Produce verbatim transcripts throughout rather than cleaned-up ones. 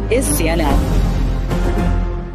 is C N N.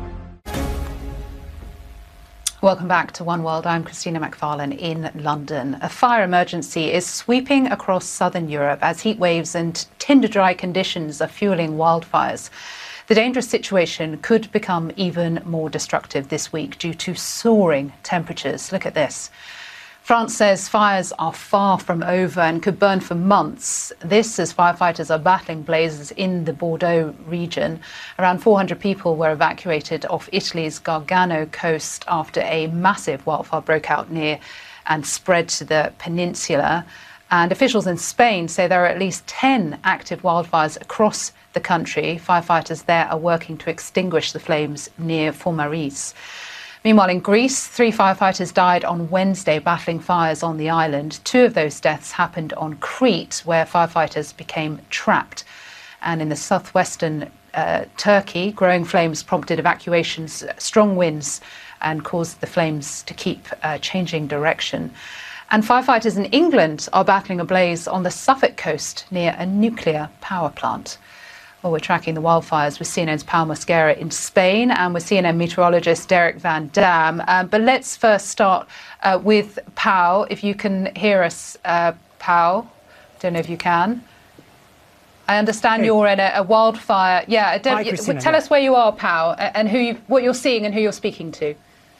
Welcome back to One World. I'm Christina Macfarlane in London. A fire emergency is sweeping across southern Europe as heat waves and tinder-dry conditions are fueling wildfires. The dangerous situation could become even more destructive this week due to soaring temperatures. Look at this. France says fires are far from over and could burn for months. This as firefighters are battling blazes in the Bordeaux region. Around four hundred people were evacuated off Italy's Gargano coast after a massive wildfire broke out near and spread to the peninsula. And officials in Spain say there are at least ten active wildfires across the country. Firefighters there are working to extinguish the flames near Formaris. Meanwhile, in Greece, three firefighters died on Wednesday battling fires on the island. Two of those deaths happened on Crete, where firefighters became trapped. And in the southwestern uh, Turkey, growing flames prompted evacuations, strong winds, and caused the flames to keep uh, changing direction. And firefighters in England are battling a blaze on the Suffolk coast near a nuclear power plant. Well, we're tracking the wildfires with C N N's Pau Mosquera in Spain and with C N N meteorologist Derek Van Dam. Um, but let's first start uh, with Pau. If you can hear us, uh, Pau. Don't know if you can. I understand hey. You're in a, a wildfire. Yeah, Hi, Christina, tell yeah. us where you are, Pau, and who you, what you're seeing and who you're speaking to.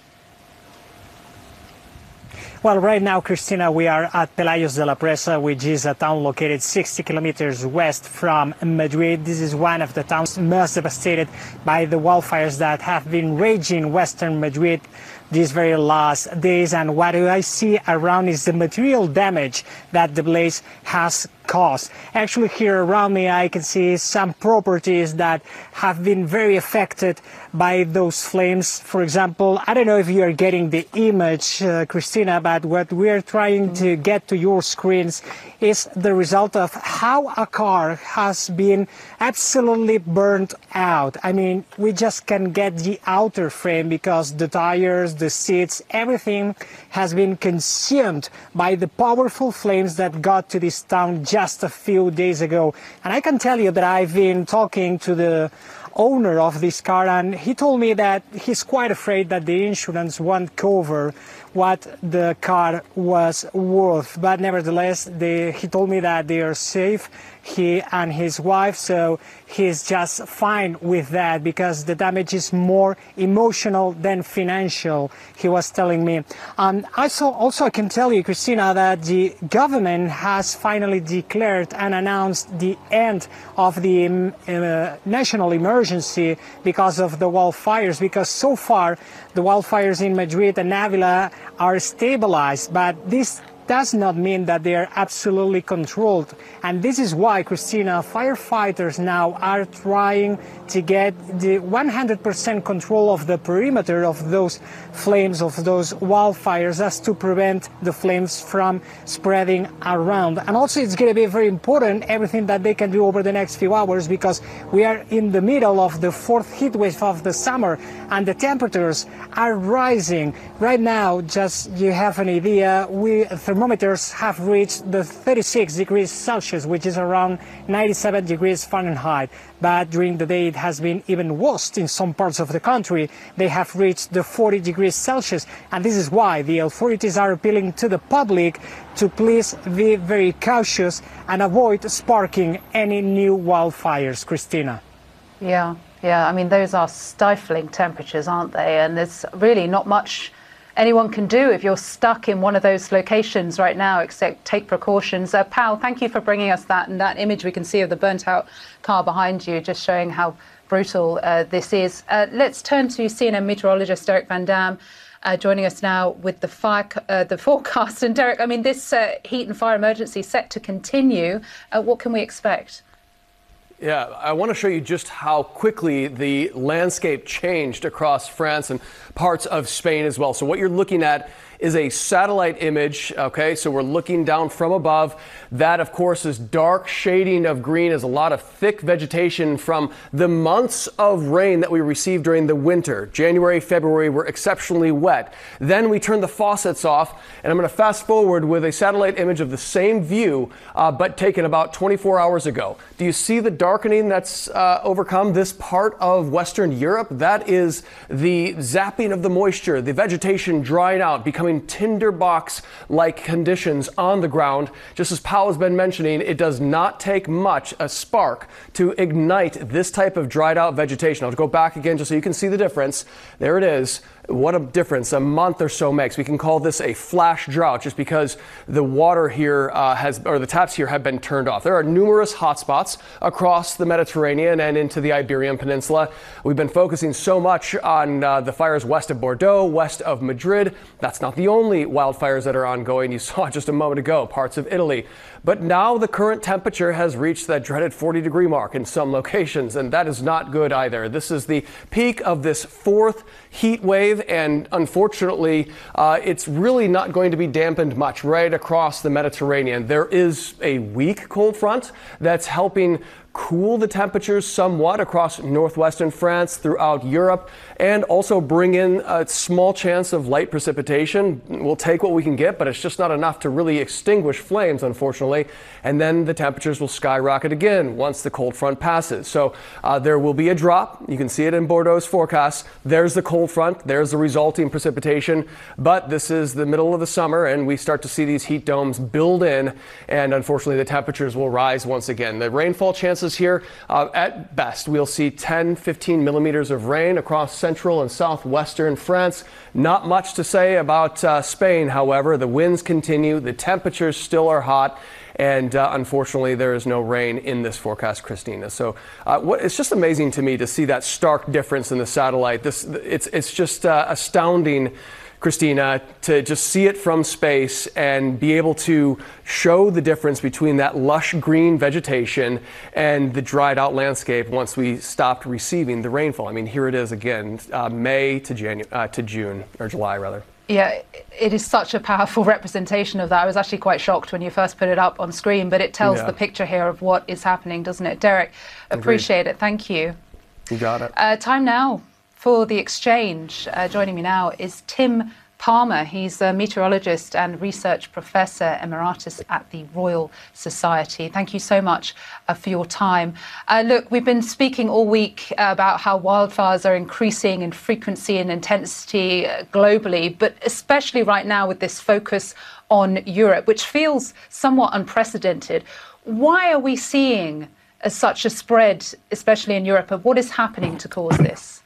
Well, right now, Christina, we are at Pelayos de la Presa, which is a town located sixty kilometers west from Madrid. This is one of the towns most devastated by the wildfires that have been raging western Madrid these very last days. And what I see around is the material damage that the blaze has caused. Actually, here around me, I can see some properties that have been very affected by those flames. For example, I don't know if you are getting the image, uh, Christina, but what we are trying to get to your screens is the result of how a car has been absolutely burned out. I mean, we just can get the outer frame because the tires, the seats, everything has been consumed by the powerful flames that got to this town just a few days ago. And I can tell you that I've been talking to the owner of this car, and he told me that he's quite afraid that the insurance won't cover what the car was worth. But nevertheless, they, he told me that they are safe, he and his wife, so he's just fine with that because the damage is more emotional than financial, he was telling me. Um, also, also, I can tell you, Christina, that the government has finally declared and announced the end of the um, uh, national emergency because of the wildfires, because so far the wildfires in Madrid and Avila are stabilized, but this does not mean that they are absolutely controlled. And this is why, Christina, firefighters now are trying to get the one hundred percent control of the perimeter of those flames, of those wildfires, as to prevent the flames from spreading around. And also it's going to be very important, everything that they can do over the next few hours, because we are in the middle of the fourth heat wave of the summer and the temperatures are rising. Right now, just you have an idea, we thermometers have reached the thirty-six degrees Celsius, which is around ninety-seven degrees Fahrenheit. But during the day, it has been even worse in some parts of the country. They have reached the forty degrees Celsius. And this is why the authorities are appealing to the public to please be very cautious and avoid sparking any new wildfires, Christina. Yeah, yeah. I mean, those are stifling temperatures, aren't they? And there's really not much anyone can do if you're stuck in one of those locations right now, except take precautions. Uh, Pau, thank you for bringing us that, and that image we can see of the burnt-out car behind you, just showing how brutal uh, this is. Uh, let's turn to C N N meteorologist Derek Van Dam, uh, joining us now with the fire, uh, the forecast. And Derek, I mean, this uh, heat and fire emergency set to continue. Uh, what can we expect? Yeah, I want to show you just how quickly the landscape changed across France and parts of Spain as well. So what you're looking at is a satellite image. Okay, so we're looking down from above. That, of course, is dark shading of green, is a lot of thick vegetation from the months of rain that we received during the winter. January, February were exceptionally wet. Then we turned the faucets off, and I'm going to fast forward with a satellite image of the same view, uh, but taken about twenty-four hours ago. Do you see the darkening that's uh, overcome this part of Western Europe? That is the zapping of the moisture, the vegetation drying out, becoming tinderbox-like conditions on the ground. Just as Powell has been mentioning, it does not take much, a spark, to ignite this type of dried out vegetation. I'll go back again just so you can see the difference. There it is. What a difference a month or so makes. We can call this a flash drought just because the water here uh, has, or the taps here have been turned off. There are numerous hotspots across the Mediterranean and into the Iberian Peninsula. We've been focusing so much on uh, the fires west of Bordeaux, west of Madrid. That's not the only wildfires that are ongoing. You saw just a moment ago, parts of Italy. But now the current temperature has reached that dreaded forty degree mark in some locations, and that is not good either. This is the peak of this fourth heat wave, and unfortunately, uh, it's really not going to be dampened much right across the Mediterranean. There is a weak cold front that's helping cool the temperatures somewhat across northwestern France, throughout Europe, and also bring in a small chance of light precipitation. We'll take what we can get, but it's just not enough to really extinguish flames, unfortunately. And then the temperatures will skyrocket again once the cold front passes. So uh, there will be a drop. You can see it in Bordeaux's forecast. There's the cold front. There's the resulting precipitation. But this is the middle of the summer, and we start to see these heat domes build in. And unfortunately, the temperatures will rise once again. The rainfall chances here, uh, at best, we'll see ten, fifteen millimeters of rain across central and southwestern France. Not much to say about uh, Spain, however. The winds continue, the temperatures still are hot, and uh, unfortunately there is no rain in this forecast, Christina. So uh, what, it's just amazing to me to see that stark difference in the satellite. This, it's, it's just uh, astounding, Christina, to just see it from space and be able to show the difference between that lush green vegetation and the dried out landscape once we stopped receiving the rainfall. I mean, here it is again, uh, May to, Janu- uh, to June, or July rather. Yeah, it is such a powerful representation of that. I was actually quite shocked when you first put it up on screen, but it tells yeah. the picture here of what is happening, doesn't it? Derek, appreciate Agreed. it. Thank you. You got it. Uh, time now for the exchange. Uh, joining me now is Tim Palmer. He's a meteorologist and research professor emeritus at the Royal Society. Thank you so much uh, for your time. Uh, look, we've been speaking all week about how wildfires are increasing in frequency and intensity uh, globally, but especially right now with this focus on Europe, which feels somewhat unprecedented. Why are we seeing uh, such a spread, especially in Europe, and what is happening to cause this?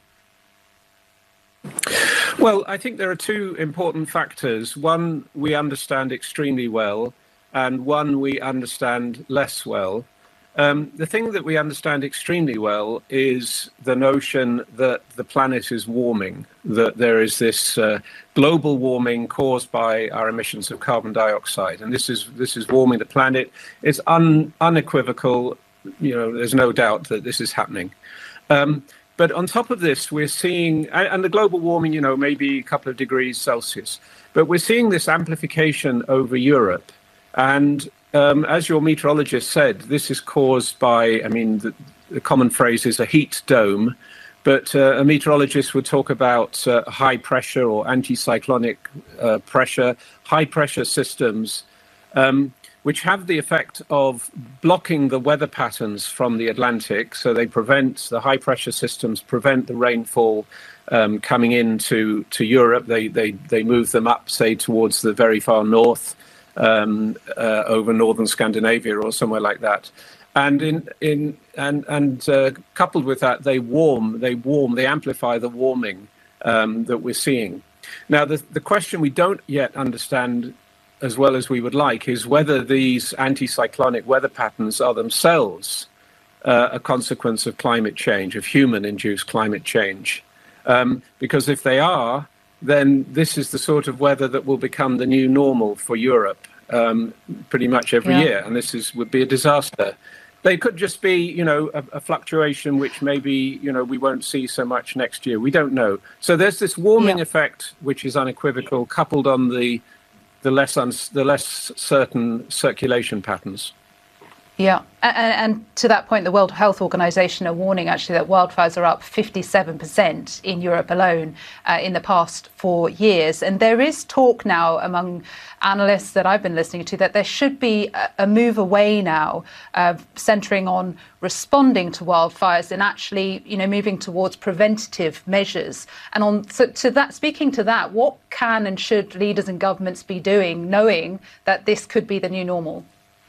Well, I think there are two important factors. One we understand extremely well, and one we understand less well. Um, the thing that we understand extremely well is the notion that the planet is warming, that there is this uh, global warming caused by our emissions of carbon dioxide, and this is this is warming the planet. It's un, unequivocal. You know, there's no doubt that this is happening. Um, But on top of this, we're seeing, and the global warming, you know, maybe a couple of degrees Celsius, but we're seeing this amplification over Europe. And um, as your meteorologist said, this is caused by, I mean, the, the common phrase is a heat dome, but uh, a meteorologist would talk about uh, high pressure or anticyclonic uh, pressure, high pressure systems, um, which have the effect of blocking the weather patterns from the Atlantic. So they prevent, the high pressure systems prevent the rainfall um, coming into to Europe. They, they, they move them up, say, towards the very far north, um, uh, over northern Scandinavia or somewhere like that. And in in and and uh, coupled with that, they warm, they warm, they amplify the warming um, that we're seeing. Now, the the question we don't yet understand as well as we would like is whether these anticyclonic weather patterns are themselves uh, a consequence of climate change, of human-induced climate change. Um, because if they are, then this is the sort of weather that will become the new normal for Europe um, pretty much every yeah. year, and this is would be a disaster. they could just be, you know, a, a fluctuation which maybe, you know, we won't see so much next year. We don't know. So there's this warming yeah. effect, which is unequivocal, coupled on the the less uns the less certain circulation patterns. Yeah, and, and to that point, the World Health Organization are warning actually that wildfires are up fifty-seven percent in Europe alone uh, in the past four years. And there is talk now among analysts that I've been listening to that there should be a, a move away now, uh, centering on responding to wildfires and actually, you know, moving towards preventative measures. And on so to that, speaking to that, what can and should leaders and governments be doing, knowing that this could be the new normal?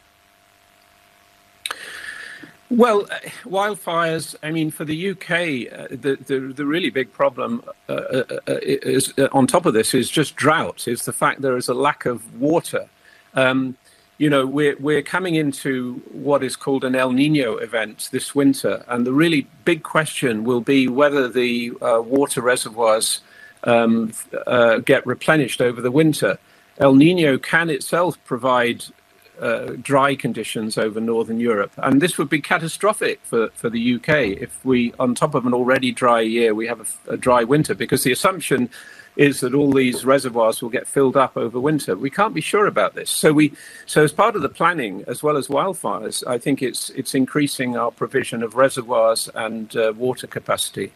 Well, wildfires, I mean, for the U K, uh, the, the, the really big problem uh, uh, is, uh, on top of this is just drought, is the fact there is a lack of water. Um, you know, we're, we're coming into what is called an El Nino event this winter, and the really big question will be whether the uh, water reservoirs um, uh, get replenished over the winter. El Nino can itself provide Uh, dry conditions over Northern Europe. And this would be catastrophic for, for the U K if we, on top of an already dry year, we have a, a dry winter, because the assumption is that all these reservoirs will get filled up over winter. We can't be sure about this. So we, so as part of the planning, as well as wildfires, I think it's, it's increasing our provision of reservoirs and uh, water capacity.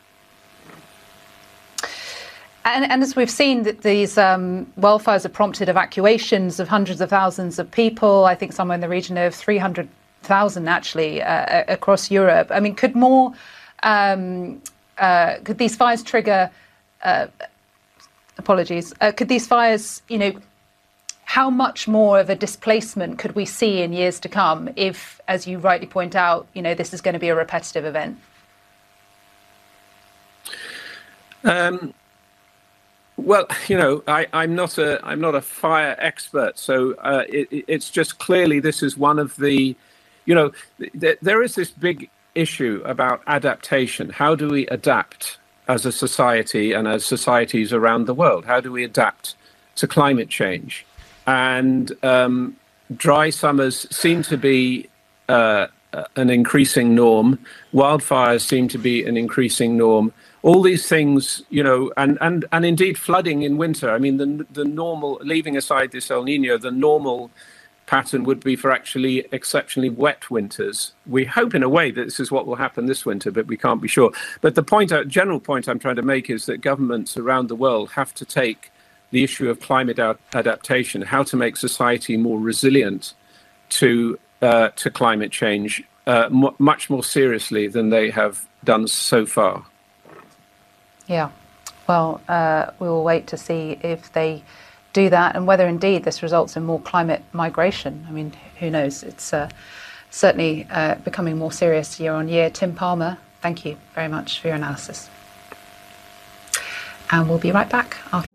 And, and as we've seen, that these um, wildfires have prompted evacuations of hundreds of thousands of people, I think somewhere in the region of three hundred thousand actually uh, across Europe. I mean, could more, um, uh, could these fires trigger, uh, apologies, uh, could these fires, you know, how much more of a displacement could we see in years to come if, as you rightly point out, you know, this is going to be a repetitive event? Um, Well, you know, I, I'm not a I'm not a fire expert, so uh, it, it's just clearly this is one of the, you know, th there is this big issue about adaptation. How do we adapt as a society and as societies around the world? How do we adapt to climate change? And um, dry summers seem to be uh, an increasing norm. Wildfires seem to be an increasing norm. All these things, you know, and, and, and indeed flooding in winter. I mean, the, the normal, leaving aside this El Nino, the normal pattern would be for actually exceptionally wet winters. We hope in a way that this is what will happen this winter, but we can't be sure. But the point, uh, general point I'm trying to make is that governments around the world have to take the issue of climate adaptation, how to make society more resilient to, uh, to climate change, uh, much more seriously than they have done so far. Yeah, well, uh, we will wait to see if they do that and whether indeed this results in more climate migration. I mean, who knows? It's uh, certainly uh, becoming more serious year on year. Tim Palmer, thank you very much for your analysis. And we'll be right back after.